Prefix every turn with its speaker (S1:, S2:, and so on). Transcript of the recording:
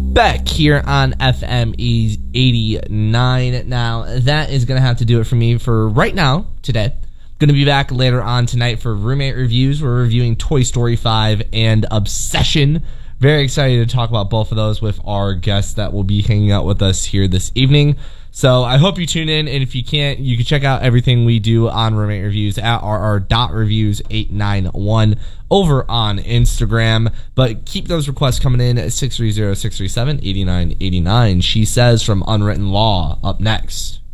S1: Back here on FME 89. Now, that is going to have to do it for me for right now, today. Going to be back later on tonight for roommate reviews. We're reviewing Toy Story 5 and Obsession. Very excited to talk about both of those with our guests that will be hanging out with us here this evening. So I hope you tune in, and if you can't, you can check out everything we do on Roommate Reviews at rr.reviews891 over on Instagram. But keep those requests coming in at 630-637-8989. She Says from Unwritten Law up next.